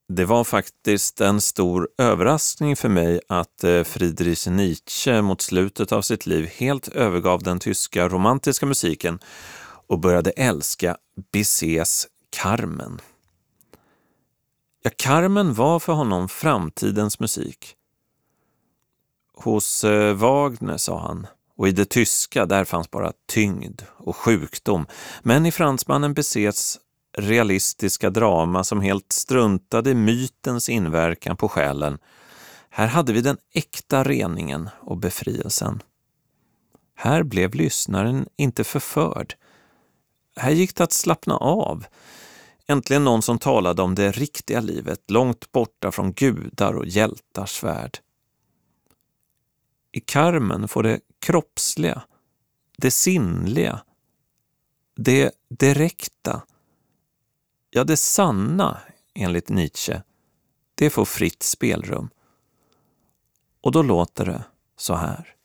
Det var faktiskt en stor överraskning för mig att Friedrich Nietzsche mot slutet av sitt liv helt övergav den tyska romantiska musiken och började älska Bizets Carmen. Ja, Carmen var för honom framtidens musik. Hos Wagner, sa han, och i det tyska där fanns bara tyngd och sjukdom, men i fransmannen Bizets realistiska drama som helt struntade i mytens inverkan på själen, här hade vi den äkta reningen och befrielsen. Här blev lyssnaren inte förförd. Här gick det att slappna av. Äntligen någon som talade om det riktiga livet, långt borta från gudar och hjältars värld. I Carmen får det kroppsliga, det sinnliga, det direkta, ja det sanna enligt Nietzsche, det får fritt spelrum. Och då låter det så här.